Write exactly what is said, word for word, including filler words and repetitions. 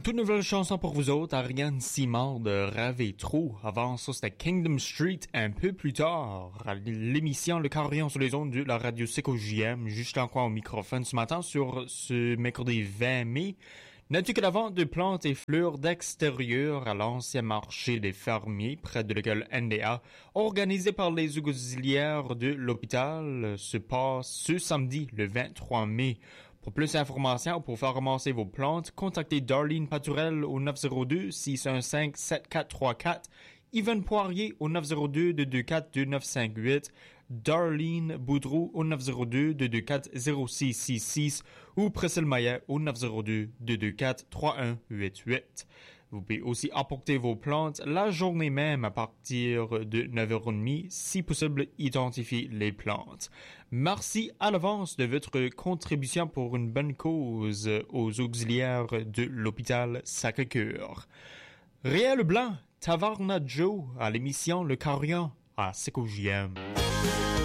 toute nouvelle chanson pour vous autres, Ariane Simard de Rêver Trop. Avant ça, c'était Kingdom Street un peu plus tard. À l'émission Le Carillon sur les ondes de la radio C K J M, juste encore au microphone ce matin sur ce mercredi vingt mai. Notez que la vente de plantes et fleurs d'extérieur à l'ancien marché des fermiers près de l'école N D A, organisé par les auxiliaires de l'hôpital, se passe ce samedi, le vingt-trois mai. Pour plus d'informations ou pour faire ramasser vos plantes, contactez Darlene Paturel au neuf zéro deux, six un cinq, sept quatre trois quatre, Yvan Poirier au neuf zéro deux, deux deux quatre, deux neuf cinq huit, Darlene Boudreau au neuf zéro deux, deux deux quatre, zéro six six six ou Priscille Maillet au neuf zéro deux, deux deux quatre, trois un huit huit. Vous pouvez aussi apporter vos plantes la journée même à partir de neuf heures trente, si possible, identifier les plantes. Merci à l'avance de votre contribution pour une bonne cause aux auxiliaires de l'hôpital Sacré-Cœur. Réal Blanc, Tavarna Joe à l'émission Le Carillon à C K J M.